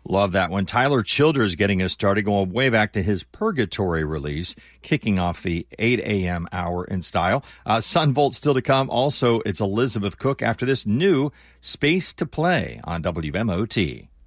Love that one. Tyler Childers getting us started, going way back to his Purgatory release, kicking off the 8 a.m. hour in style. Sunvolt still to come. Also, it's Elizabeth Cook after this new Space to Play on WMOT.